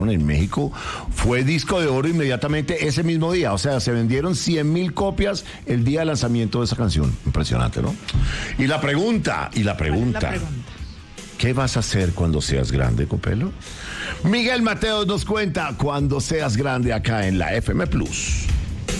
en México, fue disco de oro inmediatamente ese mismo día. O sea, se vendieron 100,000 copias el día de lanzamiento de esa canción. Impresionante, ¿no? Y la pregunta. ¿Cuál es la pregunta? ¿Qué vas a hacer cuando seas grande, Copelo? Miguel Mateos nos cuenta cuando seas grande acá en la FM Plus.